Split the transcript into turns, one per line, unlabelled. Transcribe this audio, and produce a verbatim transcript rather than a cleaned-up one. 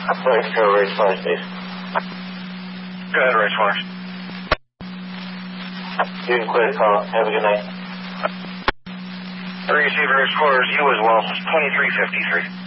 Let's go, race fire, Steve.
Go ahead, race fire.
You can quit a call. Have a good night.
Receiver Explorers, you as well. twenty-three fifty-three.